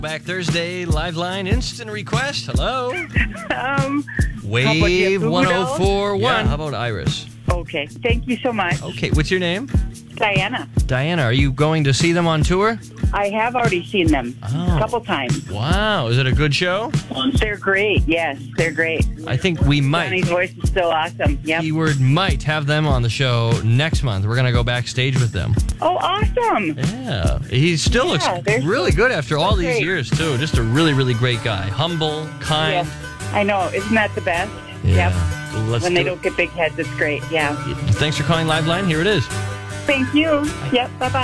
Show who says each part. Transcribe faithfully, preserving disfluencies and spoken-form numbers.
Speaker 1: Back Thursday, live line, instant request. Hello.
Speaker 2: Um,
Speaker 1: Wave
Speaker 2: How about
Speaker 1: one
Speaker 2: you,
Speaker 1: oh four one.
Speaker 2: Yeah.
Speaker 1: How about Iris?
Speaker 2: okay. Thank you so much.
Speaker 1: Okay, what's your name?
Speaker 2: Diana.
Speaker 1: Diana, are you going to see them on tour?
Speaker 2: I have already seen them
Speaker 1: Oh.
Speaker 2: a couple times.
Speaker 1: Wow, is it a good show?
Speaker 2: They're great. Yes, they're great.
Speaker 1: I think we might,
Speaker 2: Johnny's voice is still awesome. Yep.
Speaker 1: keyword might, have them on the show next month. We're going to go backstage with them.
Speaker 2: Oh, awesome.
Speaker 1: Yeah, he still
Speaker 2: Yeah,
Speaker 1: looks
Speaker 2: they're
Speaker 1: really
Speaker 2: so-
Speaker 1: good after all these
Speaker 2: great.
Speaker 1: years, too. Just a really, really great guy. Humble, kind.
Speaker 2: Yes. I know. Isn't that the best?
Speaker 1: Yeah.
Speaker 2: Yep.
Speaker 1: Well, let's
Speaker 2: When
Speaker 1: do
Speaker 2: they
Speaker 1: it.
Speaker 2: don't get big heads, it's great. Yeah.
Speaker 1: Thanks for calling Live Line. Here it is.
Speaker 2: Thank you. Yep. Bye-bye.